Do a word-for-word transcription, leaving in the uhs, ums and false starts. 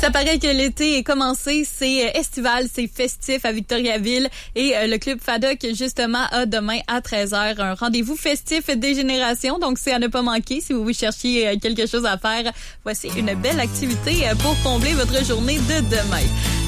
Ça paraît que l'été est commencé, c'est estival, c'est festif à Victoriaville et euh, le club Faddock justement a demain à treize heures un rendez-vous festif des générations, donc c'est à ne pas manquer si vous cherchiez quelque chose à faire. Voici une belle activité pour combler votre journée de demain.